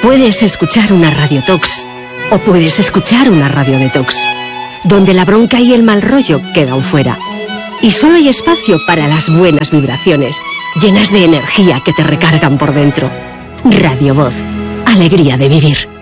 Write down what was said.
Puedes escuchar una radiotox o puedes escuchar una radio detox, donde la bronca y el mal rollo quedan fuera. Y solo hay espacio para las buenas vibraciones, llenas de energía que te recargan por dentro. Radio Voz, alegría de vivir.